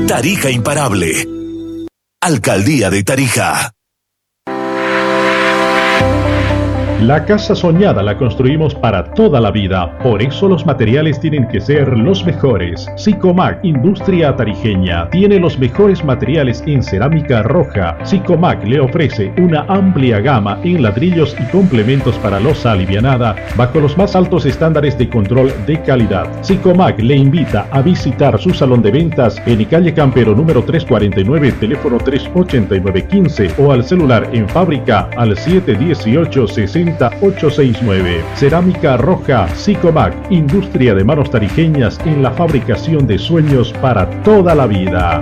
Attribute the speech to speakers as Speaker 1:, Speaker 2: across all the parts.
Speaker 1: Tarija imparable. Alcaldía de Tarija.
Speaker 2: La casa soñada la construimos para toda la vida, por eso los materiales tienen que ser los mejores. Sicomac Industria Tarijeña tiene los mejores materiales en cerámica roja. Sicomac le ofrece una amplia gama en ladrillos y complementos para losa alivianada bajo los más altos estándares de control de calidad. Sicomac le invita a visitar su salón de ventas en calle Campero número 349, teléfono 38915 o al celular en fábrica al 718-60869. Cerámica roja Sicomac, industria de manos tarijeñas en la fabricación de sueños para toda la vida.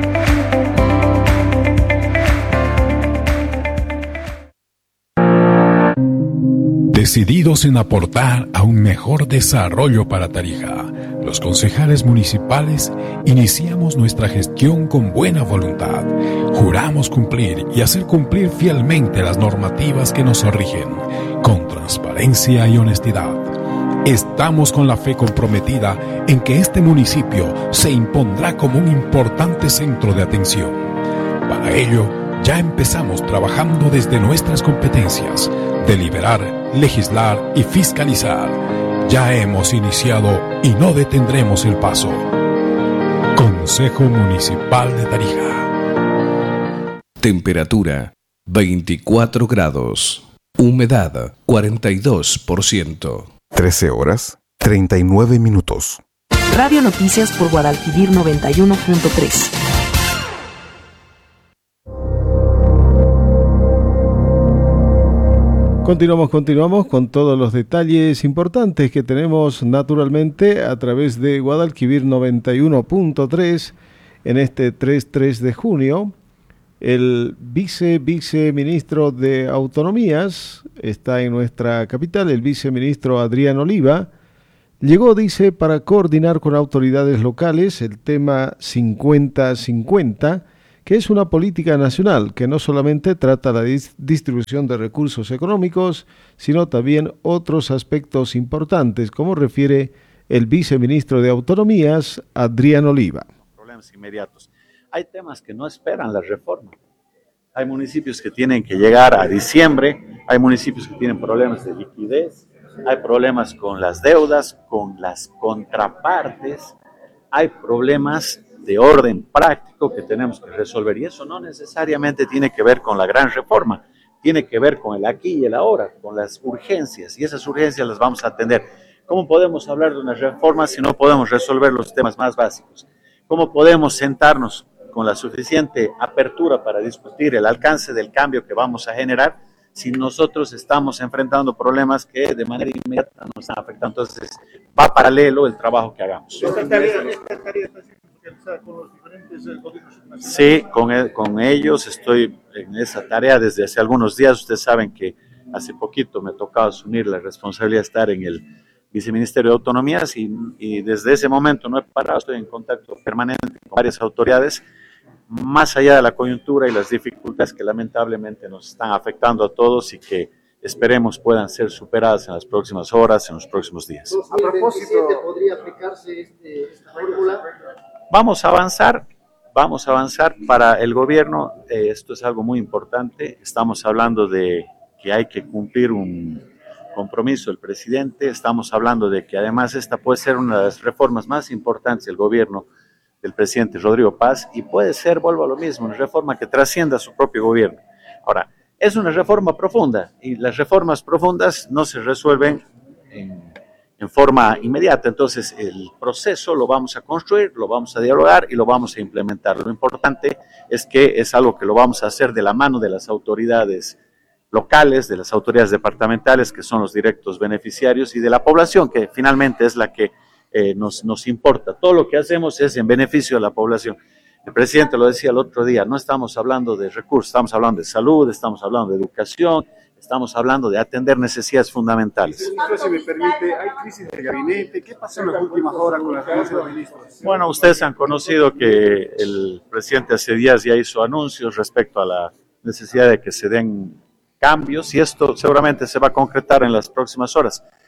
Speaker 3: Decididos en aportar a un mejor desarrollo para Tarija, los concejales municipales iniciamos nuestra gestión con buena voluntad. Juramos cumplir y hacer cumplir fielmente las normativas que nos rigen, con transparencia y honestidad. Estamos con la fe comprometida en que este municipio se impondrá como un importante centro de atención. Para ello, ya empezamos trabajando desde nuestras competencias: deliberar, legislar y fiscalizar. Ya hemos iniciado y no detendremos el paso. Consejo Municipal de Tarija.
Speaker 4: Temperatura 24 grados. Humedad 42%.
Speaker 5: 13 horas 39 minutos.
Speaker 6: Radio Noticias por Guadalquivir 91.3.
Speaker 7: Continuamos con todos los detalles importantes que tenemos naturalmente a través de Guadalquivir 91.3 en este 3 de junio. El viceministro de Autonomías está en nuestra capital, el viceministro Adrián Oliva. Llegó, dice, para coordinar con autoridades locales el tema 50-50, que es una política nacional que no solamente trata la distribución de recursos económicos, sino también otros aspectos importantes, como refiere el viceministro de Autonomías, Adrián Oliva.
Speaker 8: Problemas inmediatos. Hay temas que no esperan la reforma. Hay municipios que tienen que llegar a diciembre, hay municipios que tienen problemas de liquidez, hay problemas con las deudas, con las contrapartes, hay problemas de orden práctico que tenemos que resolver, y eso no necesariamente tiene que ver con la gran reforma, tiene que ver con el aquí y el ahora, con las urgencias, y esas urgencias las vamos a atender. ¿Cómo podemos hablar de una reforma si no podemos resolver los temas más básicos? ¿Cómo podemos sentarnos con la suficiente apertura para discutir el alcance del cambio que vamos a generar si nosotros estamos enfrentando problemas que de manera inmediata nos están afectando? Entonces, va paralelo el trabajo que hagamos. Sí, con ellos estoy en esa tarea desde hace algunos días. Ustedes saben que hace poquito me tocaba asumir la responsabilidad de estar en el Viceministerio de Autonomías y desde ese momento no he parado, estoy en contacto permanente con varias autoridades, más allá de la coyuntura y las dificultades que lamentablemente nos están afectando a todos y que esperemos puedan ser superadas en las próximas horas, en los próximos días.
Speaker 9: ¿A propósito podría aplicarse esta fórmula?
Speaker 8: Vamos a avanzar para el gobierno. Esto es algo muy importante. Estamos hablando de que hay que cumplir un compromiso del presidente. Estamos hablando de que además esta puede ser una de las reformas más importantes del gobierno del presidente Rodrigo Paz y puede ser, vuelvo a lo mismo, una reforma que trascienda su propio gobierno. Ahora, es una reforma profunda y las reformas profundas no se resuelven en forma inmediata. Entonces el proceso lo vamos a construir, lo vamos a dialogar y lo vamos a implementar. Lo importante es que es algo que lo vamos a hacer de la mano de las autoridades locales, de las autoridades departamentales, que son los directos beneficiarios, y de la población, que finalmente es la que nos importa. Todo lo que hacemos es en beneficio de la población. El presidente lo decía el otro día, no estamos hablando de recursos, estamos hablando de salud, estamos hablando de educación, estamos hablando de atender necesidades fundamentales.
Speaker 10: Si me permite, hay crisis de gabinete. ¿Qué pasó en las últimas horas con la renuncia de los ministros?
Speaker 8: Bueno, ustedes han conocido que el presidente hace días ya hizo anuncios respecto a la necesidad de que se den cambios y esto seguramente se va a concretar en las próximas horas.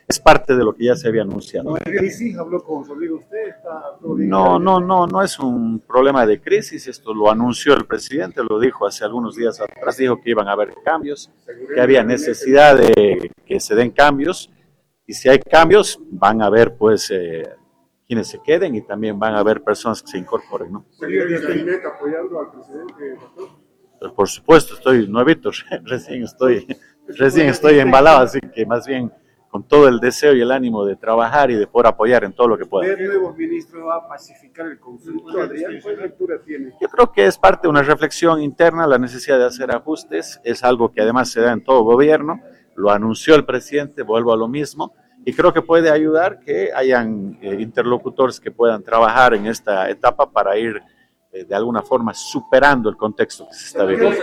Speaker 8: es parte de lo que ya se había anunciado.
Speaker 10: ¿Habló con su amigo usted?
Speaker 8: No es un problema de crisis, esto lo anunció el presidente, lo dijo hace algunos días atrás, dijo que iban a haber cambios, que había necesidad de que se den cambios, y si hay cambios van a haber pues quienes se queden y también van a haber personas que se incorporen, ¿no?
Speaker 10: ¿Seguiría el apoyando al presidente, doctor?
Speaker 8: Pues por supuesto, estoy nuevito, recién estoy embalado, así que más bien con todo el deseo y el ánimo de trabajar y de poder apoyar en todo lo que pueda.
Speaker 10: ¿El nuevo ministro va a pacificar el conflicto, Adrián? ¿Qué lectura tiene?
Speaker 8: Yo creo que es parte de una reflexión interna, la necesidad de hacer ajustes, es algo que además se da en todo gobierno, lo anunció el presidente, vuelvo a lo mismo, y creo que puede ayudar que hayan interlocutores que puedan trabajar en esta etapa para ir de alguna forma superando el contexto que se está viviendo.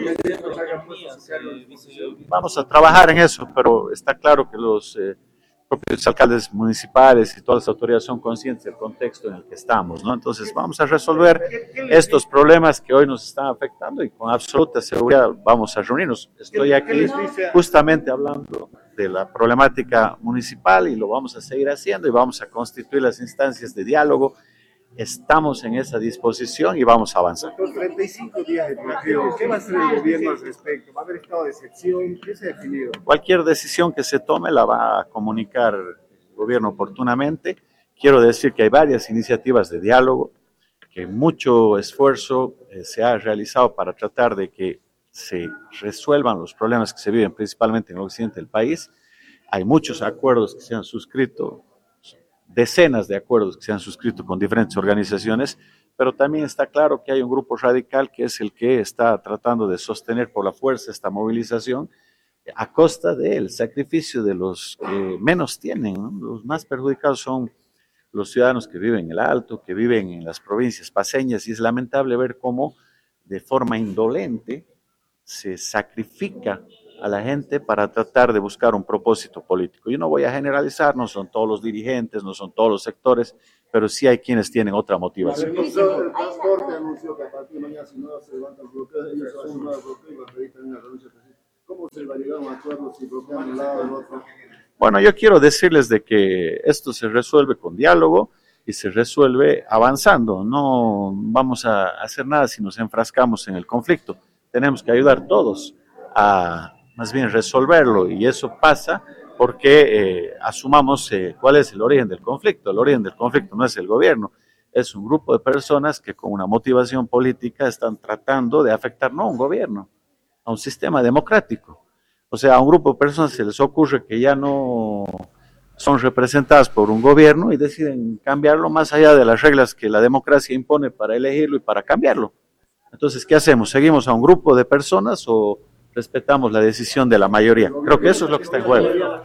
Speaker 8: Vamos a trabajar en eso, pero está claro que los propios alcaldes municipales y todas las autoridades son conscientes del contexto en el que estamos, ¿no? Entonces vamos a resolver estos problemas que hoy nos están afectando y con absoluta seguridad vamos a reunirnos. Estoy aquí justamente hablando de la problemática municipal y lo vamos a seguir haciendo y vamos a constituir las instancias de diálogo. Estamos en esa disposición y vamos a avanzar.
Speaker 10: Los 35 días de bloqueo, ¿qué va a hacer el gobierno al respecto? ¿Va a haber estado de excepción? ¿Qué se ha definido?
Speaker 8: Cualquier decisión que se tome la va a comunicar el gobierno oportunamente. Quiero decir que hay varias iniciativas de diálogo, que mucho esfuerzo se ha realizado para tratar de que se resuelvan los problemas que se viven principalmente en el occidente del país. Hay muchos acuerdos que se han suscrito, decenas de acuerdos que se han suscrito con diferentes organizaciones, pero también está claro que hay un grupo radical que es el que está tratando de sostener por la fuerza esta movilización a costa del sacrificio de los que menos tienen, ¿no? Los más perjudicados son los ciudadanos que viven en el Alto, que viven en las provincias paceñas, y es lamentable ver cómo de forma indolente se sacrifica a la gente para tratar de buscar un propósito político. Yo no voy a generalizar, no son todos los dirigentes, no son todos los sectores, pero sí hay quienes tienen otra motivación.
Speaker 10: El transporte anunció que a partir de mañana, si no se levanta el bloqueo, ellos se hacen un nuevo bloqueo y van a pedir también una renuncia. ¿Cómo se va a llegar a un acuerdo si bloquean de un lado al otro?
Speaker 8: Bueno, yo quiero decirles de que esto se resuelve con diálogo y se resuelve avanzando. No vamos a hacer nada si nos enfrascamos en el conflicto. Tenemos que ayudar todos a más bien resolverlo, y eso pasa porque asumamos cuál es el origen del conflicto. El origen del conflicto no es el gobierno, es un grupo de personas que con una motivación política están tratando de afectar no a un gobierno, a un sistema democrático. O sea, a un grupo de personas se les ocurre que ya no son representadas por un gobierno y deciden cambiarlo más allá de las reglas que la democracia impone para elegirlo y para cambiarlo. Entonces, ¿qué hacemos? ¿Seguimos a un grupo de personas o respetamos la decisión de la mayoría? Creo que eso es lo que está en juego.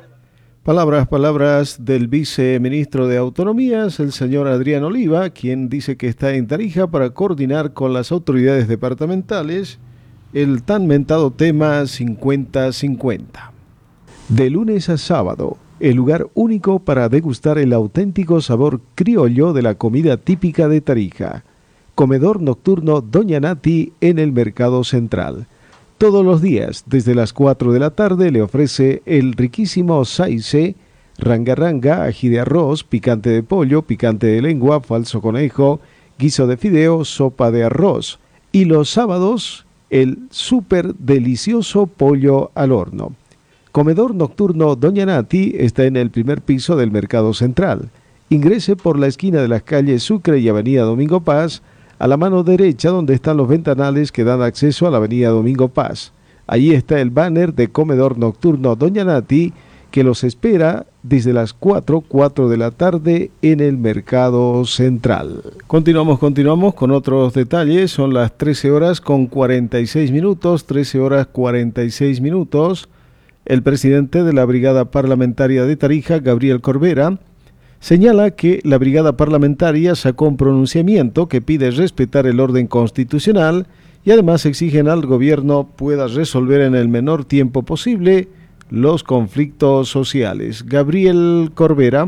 Speaker 7: Palabras del viceministro de Autonomías, el señor Adrián Oliva, quien dice que está en Tarija para coordinar con las autoridades departamentales el tan mentado tema 50-50. De lunes a sábado, el lugar único para degustar el auténtico sabor criollo de la comida típica de Tarija. Comedor nocturno Doña Nati en el Mercado Central. Todos los días, desde las 4 de la tarde, le ofrece el riquísimo saice, ranga, ají de arroz, picante de pollo, picante de lengua, falso conejo, guiso de fideo, sopa de arroz. Y los sábados, el súper delicioso pollo al horno. Comedor nocturno Doña Nati está en el primer piso del Mercado Central. Ingrese por la esquina de las calles Sucre y Avenida Domingo Paz, a la mano derecha donde están los ventanales que dan acceso a la avenida Domingo Paz. Allí está el banner de Comedor Nocturno Doña Nati, que los espera desde las 4 de la tarde en el Mercado Central. Continuamos con otros detalles. Son las 13 horas con 46 minutos, 13 horas 46 minutos. El presidente de la Brigada Parlamentaria de Tarija, Gabriel Corbera, señala que la Brigada Parlamentaria sacó un pronunciamiento que pide respetar el orden constitucional y además exigen al gobierno pueda resolver en el menor tiempo posible los conflictos sociales. Gabriel Corbera.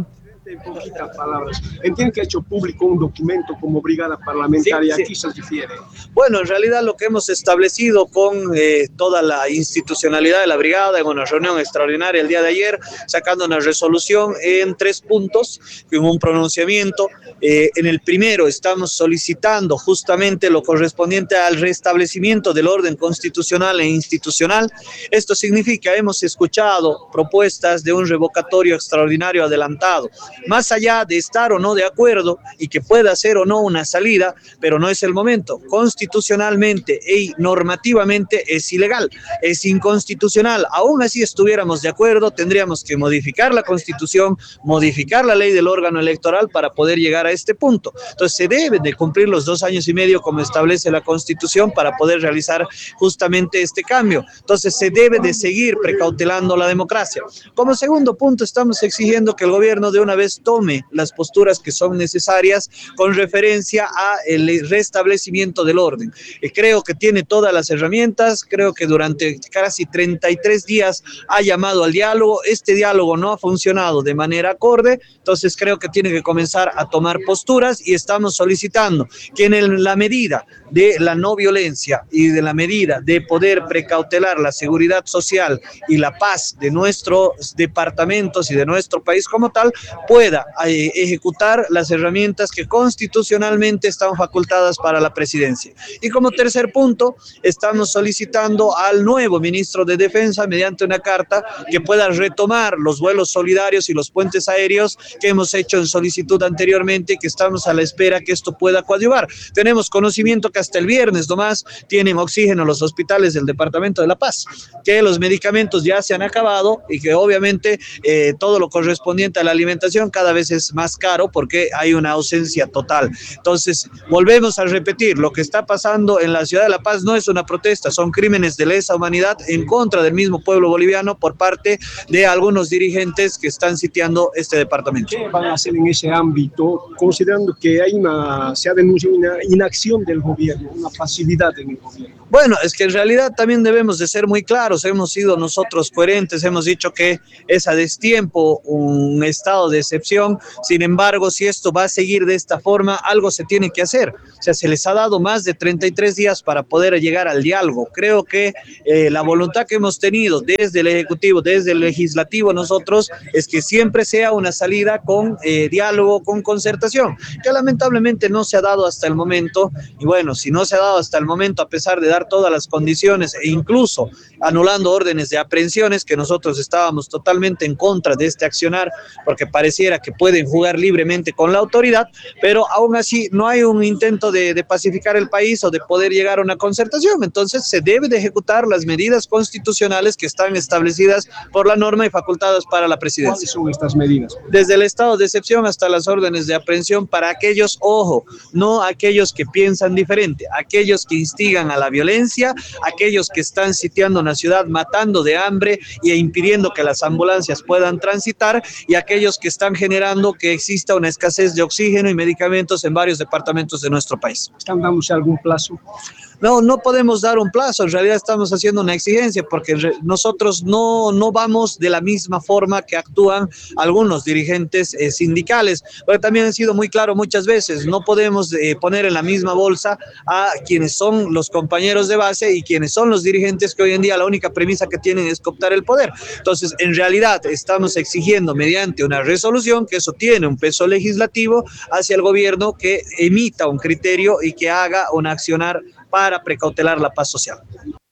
Speaker 11: En poquitas palabras, entiendo que ha hecho público un documento como brigada parlamentaria,
Speaker 12: Sí.
Speaker 11: ¿a qué se refiere?
Speaker 12: Bueno, en realidad lo que hemos establecido con toda la institucionalidad de la brigada en una reunión extraordinaria el día de ayer, sacando una resolución en 3 puntos, en un pronunciamiento. En el primero estamos solicitando justamente lo correspondiente al restablecimiento del orden constitucional e institucional. Esto significa, hemos escuchado propuestas de un revocatorio extraordinario adelantado, más allá de estar o no de acuerdo y que pueda ser o no una salida, pero no es el momento. Constitucionalmente y normativamente es ilegal, es inconstitucional. Aún así estuviéramos de acuerdo, tendríamos que modificar la Constitución, modificar la ley del órgano electoral para poder llegar a este punto. Entonces se deben de cumplir los 2 años y medio como establece la Constitución para poder realizar justamente este cambio. Entonces se debe de seguir precautelando la democracia. Como segundo punto, estamos exigiendo que el gobierno de una vez tome las posturas que son necesarias con referencia a el restablecimiento del orden. Creo que tiene todas las herramientas, creo que durante casi 33 días ha llamado al diálogo, este diálogo no ha funcionado de manera acorde, entonces creo que tiene que comenzar a tomar posturas y estamos solicitando que en la medida de la no violencia y de la medida de poder precautelar la seguridad social y la paz de nuestros departamentos y de nuestro país como tal, pueda ejecutar las herramientas que constitucionalmente están facultadas para la presidencia. Y como tercer punto, estamos solicitando al nuevo ministro de Defensa, mediante una carta, que pueda retomar los vuelos solidarios y los puentes aéreos que hemos hecho en solicitud anteriormente y que estamos a la espera que esto pueda coadyuvar. Tenemos conocimiento que hasta el viernes nomás tienen oxígeno los hospitales del Departamento de La Paz, que los medicamentos ya se han acabado y que obviamente todo lo correspondiente a la alimentación cada vez es más caro porque hay una ausencia total. Entonces, volvemos a repetir, lo que está pasando en la ciudad de La Paz no es una protesta, son crímenes de lesa humanidad en contra del mismo pueblo boliviano por parte de algunos dirigentes que están sitiando este departamento.
Speaker 11: ¿Qué van a hacer en ese ámbito, considerando que se ha denunciado una inacción del gobierno, una pasividad en el gobierno?
Speaker 12: Bueno, es que en realidad también debemos de ser muy claros, hemos sido nosotros coherentes, hemos dicho que es a destiempo un estado de excepción, sin embargo, si esto va a seguir de esta forma, algo se tiene que hacer. O sea, se les ha dado más de 33 días para poder llegar al diálogo. Creo que la voluntad que hemos tenido desde el Ejecutivo, desde el Legislativo, nosotros, es que siempre sea una salida con diálogo, con concertación, que lamentablemente no se ha dado hasta el momento. Y bueno, si no se ha dado hasta el momento, a pesar de dar todas las condiciones e incluso anulando órdenes de aprehensiones, que nosotros estábamos totalmente en contra de este accionar, porque pareciera que pueden jugar libremente con la autoridad, pero aún así no hay un intento de pacificar el país o de poder llegar a una concertación. Entonces se debe de ejecutar las medidas constitucionales que están establecidas por la norma y facultadas para la presidencia.
Speaker 11: ¿Cuáles son estas medidas?
Speaker 12: Desde el estado de excepción hasta las órdenes de aprehensión para aquellos, ojo, no aquellos que piensan diferente, aquellos que instigan a la violencia, aquellos que están sitiando una ciudad, matando de hambre e impidiendo que las ambulancias puedan transitar, y aquellos que están generando que exista una escasez de oxígeno y medicamentos en varios departamentos de nuestro país.
Speaker 11: ¿Están dándose algún plazo?
Speaker 12: No, no podemos dar un plazo, en realidad estamos haciendo una exigencia porque nosotros no vamos de la misma forma que actúan algunos dirigentes sindicales, pero también han sido muy claro muchas veces, no podemos poner en la misma bolsa a quienes son los compañeros de base y quienes son los dirigentes que hoy en día la única premisa que tienen es cooptar el poder. Entonces, en realidad estamos exigiendo mediante una resolución, que eso tiene un peso legislativo, hacia el gobierno que emita un criterio y que haga un accionar para precautelar la paz social.